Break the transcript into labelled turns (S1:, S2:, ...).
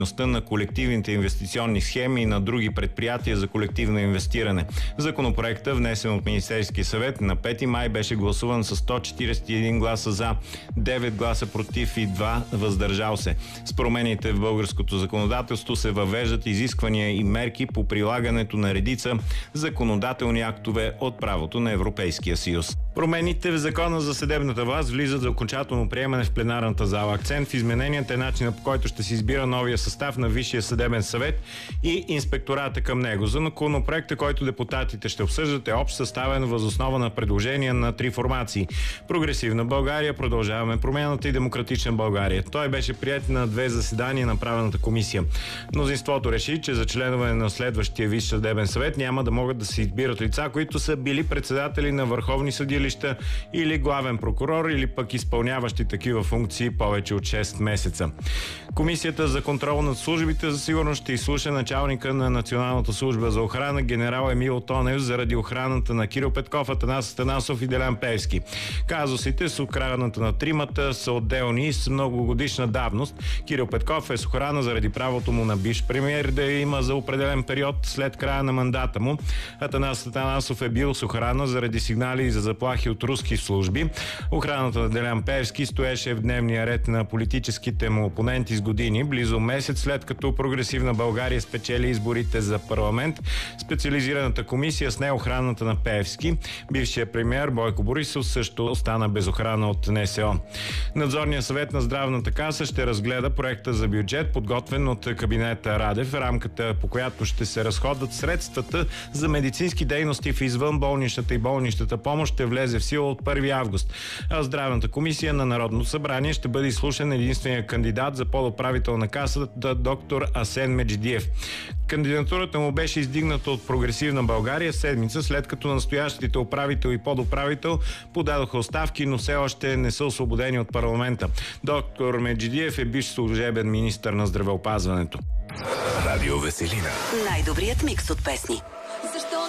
S1: на колективните инвестиционни схеми и на други предприятия за колективно инвестиране. Законопроектът, внесен от Министерския съвет на 5 май, беше гласуван с 141 гласа за, 9 гласа против и 2 въздържал се. С промените в българското законодателство се въвеждат изисквания и мерки по прилагането на редица законодателни актове от правото на Европейския съюз. Промените в Закона за съдебната власт влизат за окончателно приемане в пленарната зала. Акцент в измененията е начинът, по който ще се избира новия състав на Висшия съдебен съвет и инспектората към него. Законопроектът, който депутатите ще обсъждат, е общ, съставен въз основа на предложения на 3 формации: Прогресивна България, Продължаваме промяната и Демократична България. Той беше приет на 2 заседания на правната комисия. Мнозинството реши, че за членове на следващия Висш съдебен съвет няма да могат да се избират лица, които са били председатели на върховни съдилища или главен прокурор, или пък изпълняващи такива функции повече от 6 месеца. Комисията за контрол над службите за сигурност ще изслуша началника на Националната служба за охрана генерал Емил Тонев заради охраната на Кирил Петков, Атанас Атанасов и Делян Пеевски. Казусите с охраната на тримата са отделни и с многогодишна давност. Кирил Петков е с охрана заради правото му на бивш премиер да има за определен период след края на мандата му. Атанас Атанасов е бил с охрана заради сигнали за заплахи от руски служби. Охраната на Делян Пеевски стоеше в дневния ред на политическите му опоненти с години. Близо месец след като Прогресивна България спечели изборите за парламент, специализираната комисия сне охраната на Пеевски. Бившият премиер Бойко Борисов също остана без охрана от НСО. Надзорният съвет на Здравната каса ще разгледа проекта за бюджет, подготвен от кабинета Радев, рамката по която ще се разходват средствата за медицински дейности в извънболничната и болничната помощ, ще влезе в сила от 1 август. А Здравната комисия на Народното събрание ще бъде изслушан единственият кандидат за подуправител на касата, доктор Асен Меджидиев. Кандидатурата му беше издигната от Прогресивна България седмица след като настоящите управител и подуправител подадоха оставки, но все още не са освободени от парламента. Доктор Меджидиев е бивш служебен министър на здравеопазването.
S2: Радио Веселина.
S3: Най-добрият микс от песни.